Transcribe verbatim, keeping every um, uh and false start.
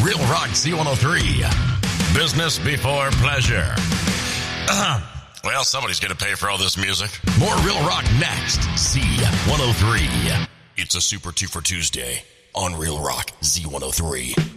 Real Rock Z one oh three. Business before pleasure. Well, somebody's going to pay for all this music. More Real Rock next. Z one oh three. It's a Super two for Tuesday on Real Rock Z one oh three.